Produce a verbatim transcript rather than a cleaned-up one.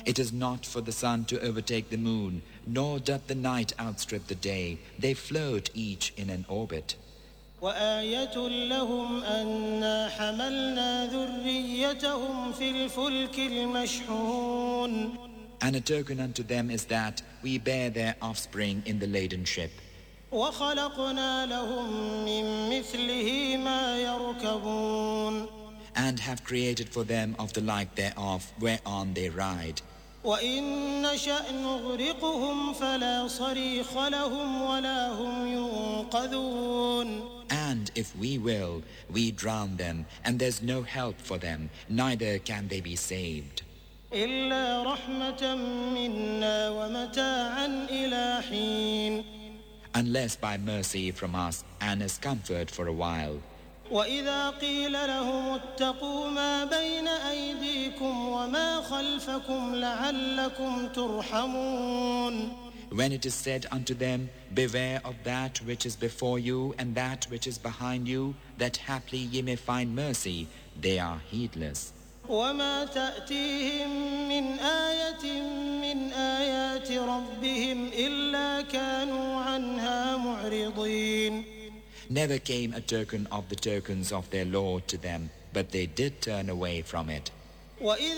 It is not for the sun to overtake the moon, nor doth the night outstrip the day. They float each in an orbit. وآية لهم أنا حملنا ذريتهم في الفلك المشحون. And a token unto them is that we bear their offspring in the laden ship. وخلقنا لهم من مثله ما يركبون. And have created for them of the like thereof whereon they ride. وإن نشأ نغرقهم فلا صريخ لهم ولا هم ينقذون. And if we will, we drown them, and there's no help for them, neither can they be saved. إلا رحمة منا ومتاعا إلى حين. Unless by mercy from us and as comfort for a while. وإذا قيل لهم اتقوا ما بين أيديكم وما خلفكم لعلكم ترحمون. When it is said unto them, beware of that which is before you and that which is behind you, that haply ye may find mercy, they are heedless. وما تأتيهم من آية من آيات ربهم إلا كانوا عنها معرضين. Never came a token of the tokens of their Lord to them, but they did turn away from it.